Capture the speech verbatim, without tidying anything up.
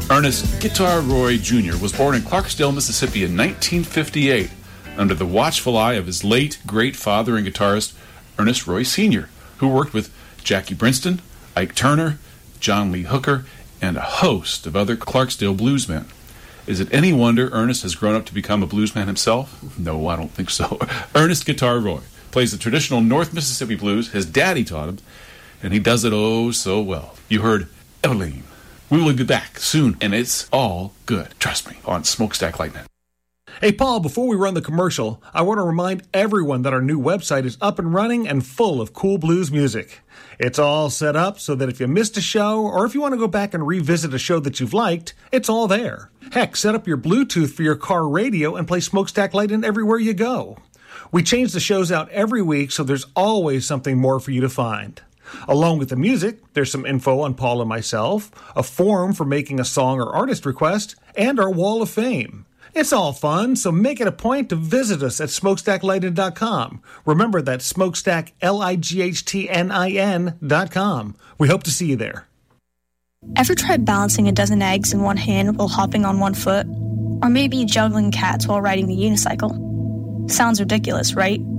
Ernest Guitar Roy Junior was born in Clarksdale, Mississippi in nineteen fifty-eight under the watchful eye of his late great father and guitarist Ernest Roy Senior, who worked with Jackie Brinston, Ike Turner, John Lee Hooker, and a host of other Clarksdale bluesmen. Is it any wonder Ernest has grown up to become a bluesman himself? No, I don't think so. Ernest Guitar Roy plays the traditional North Mississippi blues his daddy taught him, and he does it oh so well. You heard Eveline. We will be back soon, and it's all good. Trust me, on Smokestack Lightning. Hey, Paul, before we run the commercial, I want to remind everyone that our new website is up and running and full of cool blues music. It's all set up so that if you missed a show, or if you want to go back and revisit a show that you've liked, it's all there. Heck, set up your Bluetooth for your car radio and play Smokestack Lightning everywhere you go. We change the shows out every week, so there's always something more for you to find. Along with the music, there's some info on Paul and myself, a form for making a song or artist request, and our Wall of Fame. It's all fun, so make it a point to visit us at smokestack lightning dot com. Remember, that's smokestack, L I G H T N I N dot com. We hope to see you there. Ever tried balancing a dozen eggs in one hand while hopping on one foot? Or maybe juggling cats while riding the unicycle? Sounds ridiculous, right?